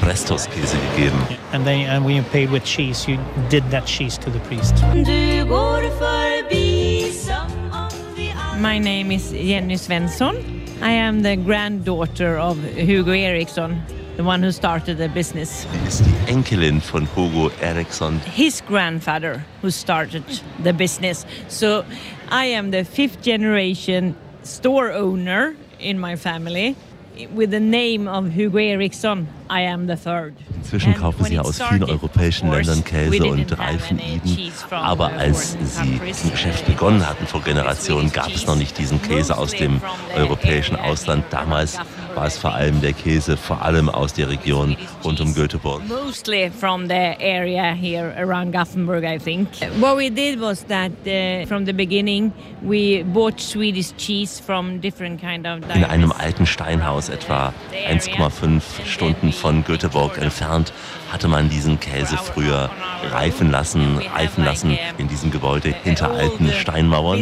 Prestos-Käse gegeben. And when you paid with cheese, you did that cheese to the priest. My name is Jenny Svensson. I am the granddaughter of Hugo Eriksson, the one who started the business. Sie ist die Enkelin von Hugo Eriksson. His grandfather who started the business. So I am the 5th generation store owner in my family. With the name of Hugo Eriksson, I am the 3rd. Inzwischen kaufen sie aus vielen europäischen Ländern Käse und reifen ihn. Aber als sie im Geschäft begonnen hatten vor Generationen, gab es noch nicht diesen Käse aus dem europäischen Ausland. Damals war es vor allem der Käse, vor allem aus der Region rund um Göteborg. Mostly from the area here around Gothenburg, I think. What we did was that from the beginning we bought Swedish cheese from different kind of In einem alten Steinhaus, etwa 1,5 Stunden von Göteborg entfernt, hatte man diesen Käse früher reifen lassen in diesem Gebäude hinter alten Steinmauern.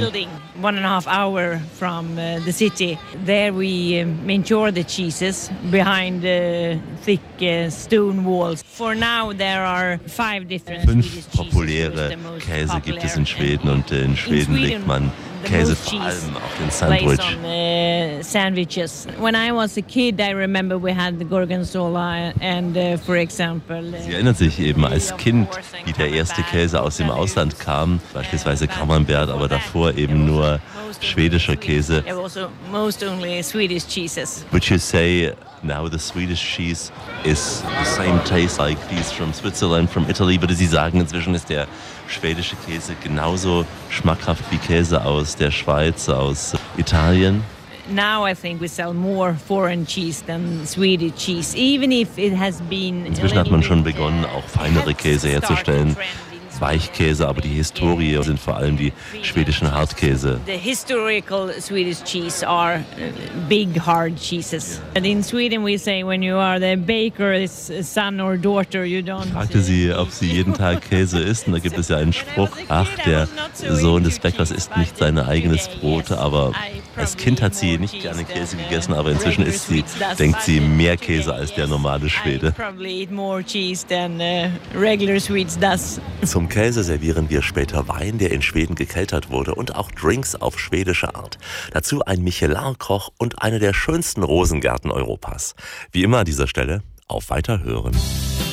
1.5 hour from the city. There we mature the cheeses behind thick stone walls. For now there are 5 different 5 populäre Käse gibt es in Schweden und in Schweden legt man Käse vor allem auf den Sandwich. Sandwiches. When I was a kid, I remember we had the Gorgonzola and for example. Sie erinnert sich eben als Kind, wie der erste Käse aus dem Ausland kam, beispielsweise Camembert, aber davor eben nur schwedischer Käse. Most only Swedish cheeses. Would you say now the Swedish cheese is the same taste like these from Switzerland, from Italy? Würde Sie sagen, inzwischen ist der schwedische Käse genauso schmackhaft wie Käse aus der Schweiz, aus Italien? Now I think we sell more foreign cheese than Swedish cheese, even if it has been. Inzwischen hat man schon begonnen, auch feinere Käse herzustellen. Weichkäse, aber die Historie sind vor allem die schwedischen Hartkäse. The historical Swedish cheese are big hard cheeses. And in Sweden we say when you are the baker's son or daughter you don't. Ich fragte sie, ob sie jeden Tag Käse isst, und da gibt es ja einen Spruch: Ach, der Sohn des Bäckers isst nicht sein eigenes Brot, aber als Kind hat sie nicht gerne Käse gegessen, aber inzwischen denkt sie mehr Käse als der normale Schwede. Probably eat more cheese than regular Swedes does. Zum Käse servieren wir später Wein, der in Schweden gekeltert wurde, und auch Drinks auf schwedische Art. Dazu ein Michelin-Koch und eine der schönsten Rosengärten Europas. Wie immer an dieser Stelle, auf Weiterhören.